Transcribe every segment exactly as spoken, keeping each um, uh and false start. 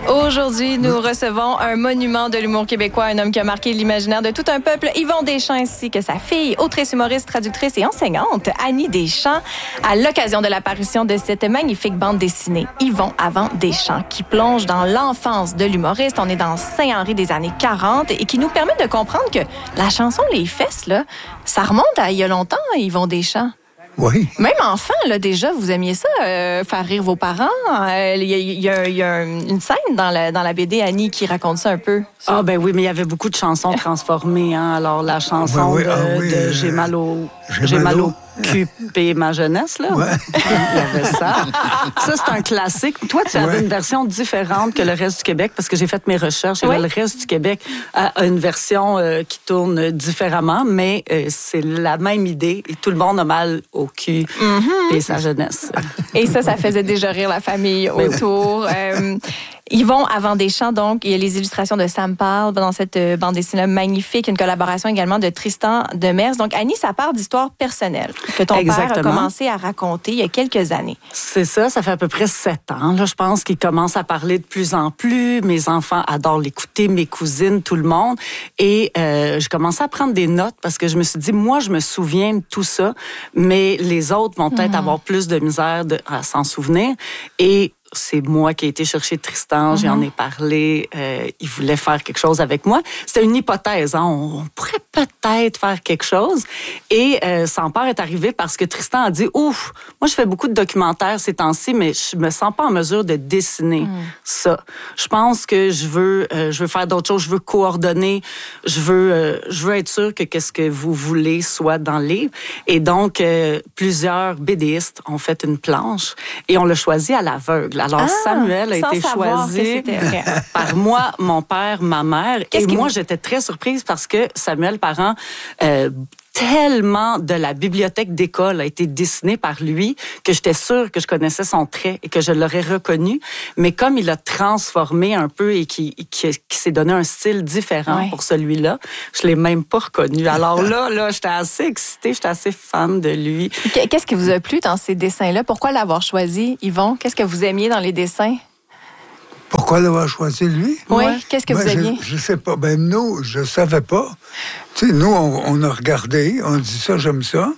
Aujourd'hui, nous recevons un monument de l'humour québécois, un homme qui a marqué l'imaginaire de tout un peuple, Yvon Deschamps, ainsi que sa fille, autrice, humoriste, traductrice et enseignante, Annie Deschamps, à l'occasion de l'apparition de cette magnifique bande dessinée, Yvon avant Deschamps, qui plonge dans l'enfance de l'humoriste. On est dans Saint-Henri des années quarante et qui nous permet de comprendre que la chanson Les Fesses, là, ça remonte à il y a longtemps, Yvon Deschamps. Oui. Même enfant, là, déjà, vous aimiez ça, euh, faire rire vos parents. Il euh, y, y, y, a, y a une scène dans la, dans la B D, Annie, qui raconte ça un peu. Ah, ben oui, mais il y avait beaucoup de chansons transformées. Hein? Alors, la chanson oui, oui. de, Ah, oui, de euh, J'ai mal au... J'ai, J'ai mal mal au... au cul et ma jeunesse, là. Ouais. Il y avait ça. Ça, c'est un classique. Toi, tu avais ouais. une version différente que le reste du Québec, parce que j'ai fait mes recherches. Et ouais. là, le reste du Québec a une version euh, qui tourne différemment, mais euh, c'est la même idée. Et tout le monde a mal au cul mm-hmm. et sa jeunesse. Et ça, ça faisait déjà rire la famille mais autour. Oui. Euh, Yvon avant Deschamps, donc, il y a les illustrations de Sam Parle dans cette euh, bande dessinée magnifique, une collaboration également de Tristan Demers. Donc, Annie, ça part d'histoires personnelles que ton Exactement. père a commencé à raconter il y a quelques années. C'est ça, ça fait à peu près sept ans. Là, je pense qu'il commence à parler de plus en plus. Mes enfants adorent l'écouter, mes cousines, tout le monde. Et euh, je commençais à prendre des notes parce que je me suis dit, moi, je me souviens de tout ça, mais les autres vont peut-être mmh. avoir plus de misère de, à s'en souvenir. Et c'est moi qui ai été chercher Tristan, mm-hmm. j'en ai parlé, euh, il voulait faire quelque chose avec moi. C'était une hypothèse, hein? on, on pourrait peut-être faire quelque chose. Et euh, son père est arrivé parce que Tristan a dit, ouf, moi je fais beaucoup de documentaires ces temps-ci, mais je me sens pas en mesure de dessiner mm. ça. Je pense que je veux, euh, je veux faire d'autres choses, je veux coordonner, je veux, euh, je veux être sûre que qu'est-ce que vous voulez soit dans le livre. Et donc, euh, plusieurs BDistes ont fait une planche et on l'a choisi à l'aveugle. Alors, ah, Samuel a été choisi okay. par moi, mon père, ma mère. Qu'est-ce et moi, vous... j'étais très surprise parce que Samuel Parent, euh, tellement de la bibliothèque d'école a été dessinée par lui que j'étais sûre que je connaissais son trait et que je l'aurais reconnu. Mais comme il a transformé un peu et qu'il qui, qui s'est donné un style différent ouais. pour celui-là, je l'ai même pas reconnu. Alors là, là, j'étais assez excitée, j'étais assez fan de lui. Qu'est-ce qui vous a plu dans ces dessins-là? Pourquoi l'avoir choisi, Yvon? Qu'est-ce que vous aimiez dans les dessins? Pourquoi l'avoir choisi, lui? Oui, ouais. Qu'est-ce que ben, vous aimiez? Je, je sais pas. Ben, nous, je savais pas. Tu sais, nous, on, on a regardé, on dit ça, j'aime ça.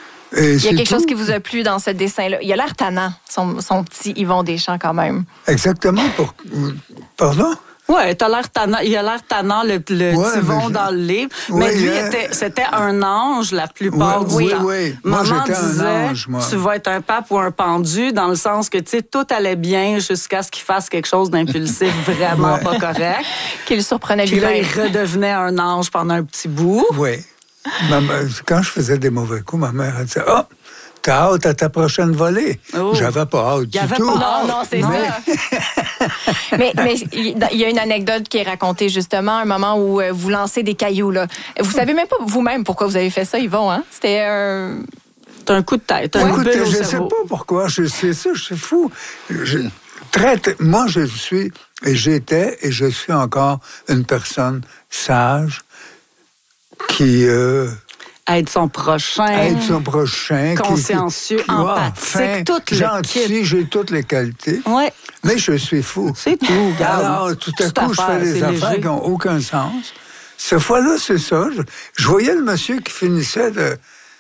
Et il y a quelque tout. chose qui vous a plu dans ce dessin-là. Il a l'air tannant, son, son petit Yvon Deschamps, quand même. Exactement. Pour... Pardon? Oui, t'as l'air tannant. Il a l'air tannant, le, le ouais, Yvon je... dans le livre. Oui, mais lui, euh... était, c'était un ange la plupart oui, du temps. Oui, oui. Moi, Maman j'étais disait, un ange, moi. Tu vas être un pape ou un pendu, dans le sens que, tu sais, tout allait bien jusqu'à ce qu'il fasse quelque chose d'impulsif vraiment ouais. pas correct. Qu'il surprenait lui. Puis là, il lui-même. redevenait un ange pendant un petit bout. Oui. Ma, quand je faisais des mauvais coups, ma mère, elle disait, ah! Oh, t'as hâte à ta prochaine volée. Oh. J'avais pas hâte du avait tout. Pas non, non, c'est mais... ça. mais mais il y a une anecdote qui est racontée justement, un moment où vous lancez des cailloux. Là. Vous savez même pas vous-même pourquoi vous avez fait ça, Yvon. Hein? C'était un... C'est un coup de tête. Un ouais. coup de tête. Je ne sais pas pourquoi. Je sais ça, je suis fou. Je, très, moi, je suis, et j'étais, et je suis encore une personne sage qui... Euh, Aide son prochain. Aide son prochain. Consciencieux, qui, qui, empathique, fin, toutes les gentil, j'ai toutes les qualités. Ouais. Mais je suis fou. C'est tout, regarde. Alors, tout à Toute coup, affaire, je fais des affaires léger. Qui n'ont aucun sens. Cette fois-là, c'est ça. Je, je voyais le monsieur qui finissait de,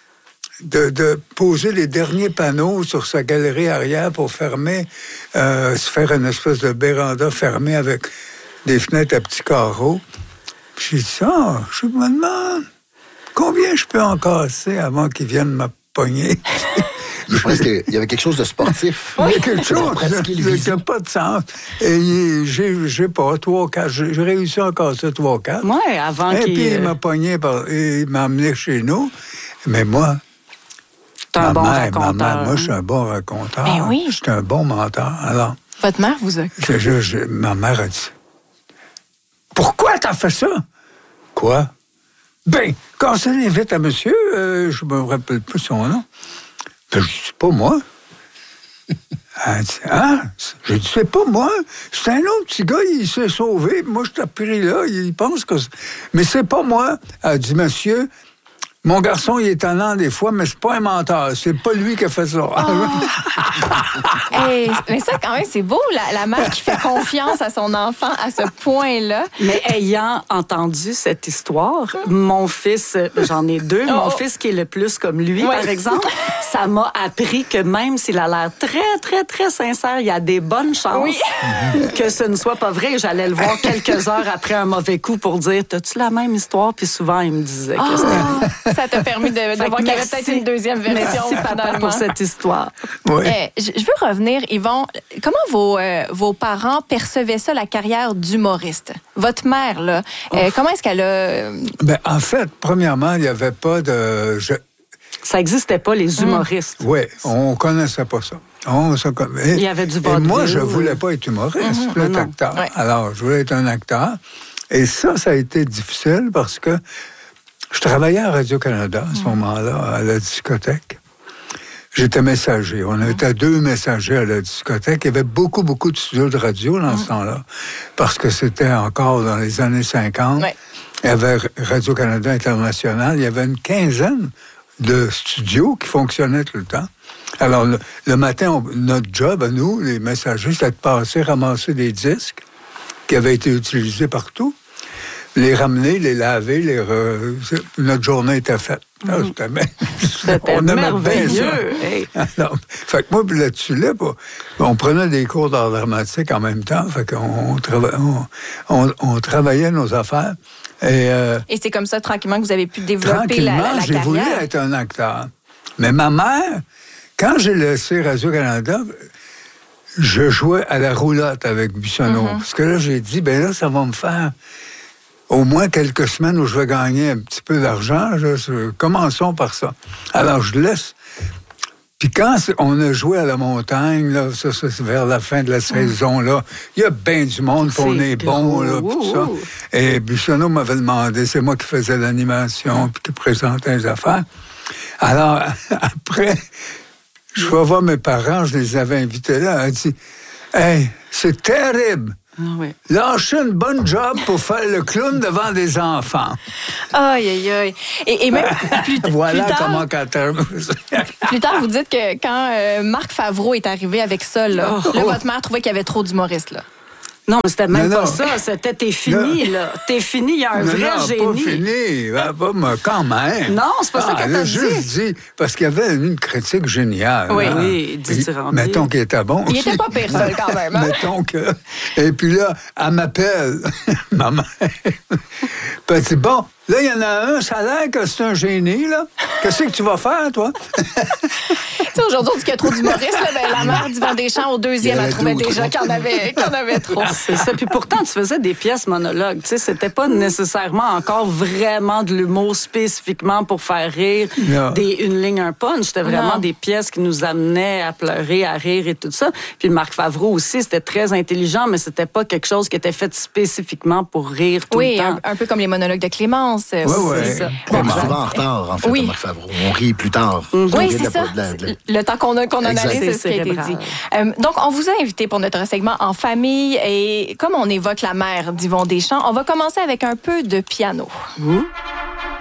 de, de poser les derniers panneaux sur sa galerie arrière pour fermer, euh, se faire une espèce de véranda fermée avec des fenêtres à petits carreaux. J'ai dit ça, je me demande... Combien je peux en casser avant qu'ils viennent me pogner? Je pense qu'il y avait quelque chose de sportif. Il y a quelque chose qui n'a pas de sens. Et j'ai, j'ai pas, trois, quatre, j'ai réussi à en casser trois, quatre. Oui, avant Et qu'il... puis il m'a pogné, par, il m'a amené chez nous. Mais moi, T'es un bon mère, raconteur. Ma mère, moi, je suis un bon raconteur. Ben oui. Je suis un bon menteur. Alors, votre mère vous a... Je, je, je, ma mère a dit, pourquoi t'as fait ça? Quoi? Ben, quand ça l'invite à monsieur, euh, je me rappelle plus son nom. Ben, je dis, c'est pas moi. Elle dit, ah, j'ai dit, c'est pas moi. C'est un autre petit gars, il s'est sauvé. Moi, je t'ai pris là, il pense que... Mais c'est pas moi. Elle dit, monsieur, Mon garçon, il est étonnant des fois, mais c'est pas un menteur. C'est pas lui qui a fait ça. Oh. Hey, mais ça, quand même, c'est beau, la, la mère qui fait confiance à son enfant à ce point-là. Mais ayant entendu cette histoire, mon fils, j'en ai deux, Oh. mon fils qui est le plus comme lui, Ouais. par exemple, ça m'a appris que même s'il a l'air très, très, très sincère, il y a des bonnes chances Oui. que ce ne soit pas vrai. J'allais le voir quelques heures après un mauvais coup pour dire, t'as-tu la même histoire? Puis souvent, il me disait que c'était... Ça t'a permis de, de Fait voir que qu'il y avait merci. peut-être une deuxième version. Merci, papa, finalement. pour cette histoire. Oui. Eh, je je veux revenir, Yvon. Comment vos, euh, vos parents percevaient ça, la carrière d'humoriste? Votre mère, là, euh, comment est-ce qu'elle a... euh, Ben, en fait, premièrement, il n'y avait pas de... je- Ça n'existait pas, les humoristes. Oui, on connaissait pas ça. On se con- et- Il y avait du Et vaudeville. moi, je voulais pas être humoriste, je voulais être non. acteur. Ouais. Alors, je voulais être un acteur. Et ça, ça a été difficile parce que je travaillais à Radio-Canada à ce moment-là, à la discothèque. J'étais messager. On était deux messagers à la discothèque. Il y avait beaucoup, beaucoup de studios de radio dans ce temps-là, parce que c'était encore dans les années cinquante. Ouais. Il y avait Radio-Canada International. Il y avait une quinzaine de studios qui fonctionnaient tout le temps. Alors, le, le matin, on- notre job à nous, les messagers, c'était de passer, ramasser des disques qui avaient été utilisés partout, les ramener, les laver, les re- notre journée était faite. Ah, c'était bien. C'était On aimait bien merveilleux. ça. Hey. Alors, fait que moi, puis là-dessus, là, bah, on prenait des cours d'art dramatique en même temps. Fait qu'on trava- on, on- on travaillait nos affaires. Et euh, Et c'est comme ça, tranquillement, que vous avez pu développer la, tranquillement, la, la j'ai voulu carrière. être un acteur. Mais ma mère, quand j'ai laissé Radio-Canada, je jouais à la roulotte avec Buissonneau. Mm-hmm. Parce que là, j'ai dit, ben là, ça va me faire au moins quelques semaines où je vais gagner un petit peu d'argent. là. Je- Commençons par ça. Alors, je laisse. Puis quand c'est- on a joué à la montagne, là, ça, ça, c'est vers la fin de la saison, là, il y a bien du monde, puis on C'est est bon, gros. là, puis tout ça. Ouh. Et Buissonneau m'avait demandé, c'est moi qui faisais l'animation, puis qui présentais les affaires. Alors, après, je vais voir mes parents, je les avais invités là, elle dit, « Hey, c'est terrible! Ah oui. Lâchez une bonne job pour faire le clown devant des enfants. » Aïe, aïe, aïe. Et, et même plus, Voilà plus tard, comment quand plus tard, vous dites que quand euh, Marc Favreau est arrivé avec ça, là, Oh. là, votre mère trouvait qu'il y avait trop d'humoristes, là. Non, mais c'était même Non, pas non. ça. C'était t'es fini, là. T'es fini, il y a un Non, vrai non, génie. pas fini. Ah, pas, mais quand même. Non, c'est pas ça qu'elle elle t'a a dit. juste dit, parce qu'il y avait une critique géniale. Oui. hein. Oui, Puis, dithyrambique. mettons qu'il était bon. Il aussi. était pas pire seul, quand même, hein? Mettons que... Et puis là, elle m'appelle, ma mère. Puis elle dit, bon, là, il y en a un, ça a l'air que c'est un génie, là. Qu'est-ce que tu vas faire, toi? Tu sais, aujourd'hui, on dit qu'il y a trop d'humoristes, là, ben, la mère d'Yvan Deschamps, au deuxième, Il y en a elle trouvait deux ou déjà qu'il y en avait, qu'il y en avait trop. C'est ça. Puis pourtant, tu faisais des pièces monologues. Tu sais, c'était pas nécessairement encore vraiment de l'humour spécifiquement pour faire rire, Non. des une ligne, un punch. C'était vraiment Non. des pièces qui nous amenaient à pleurer, à rire et tout ça. Puis Marc Favreau aussi, c'était très intelligent, mais c'était pas quelque chose qui était fait spécifiquement pour rire tout Oui, le un, temps. un peu comme les monologues de Clémence. euh, Ouais, c'est ouais. ça. On est Bon, souvent en retard, en fait, Oui. à Marc Favreau. On rit plus tard. Oui, On rit de c'est la- ça. de la- de la- Le temps qu'on a, qu'on Exact. analyse, c'est C'est ce qui a été cérébral. dit. Euh, donc, on vous a invité pour notre segment En famille et comme on évoque la mère d'Yvon Deschamps, on va commencer avec un peu de piano.